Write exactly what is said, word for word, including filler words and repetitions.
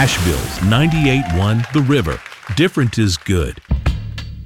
Asheville's ninety-eight point one The River. Different is good.